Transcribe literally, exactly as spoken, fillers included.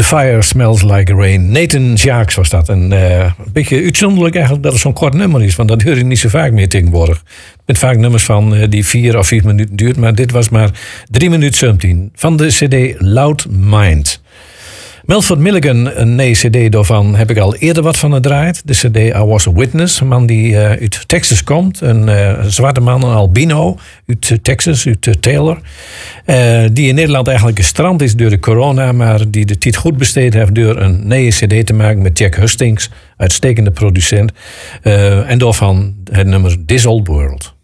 Fire Smells Like Rain. Nathan Jacques was dat. En uh, een beetje uitzonderlijk eigenlijk dat het zo'n kort nummer is. Want dat hoor je niet zo vaak meer tegenwoordig. Met vaak nummers van uh, die vier of vier minuten duurt. Maar dit was maar drie minuten zeventien. Van de cd Loud Mind. Melford Milligan, een nee cd daarvan heb ik al eerder wat van gedraaid. De cd I Was a Witness, een man die uh, uit Texas komt. Een uh, zwarte man, een albino uit uh, Texas, uit uh, Taylor. Uh, die in Nederland eigenlijk gestrand is door de corona, maar die de tijd goed besteed heeft door een nee cd te maken met Jack Hustings, uitstekende producent. Uh, en daarvan het nummer This Old World.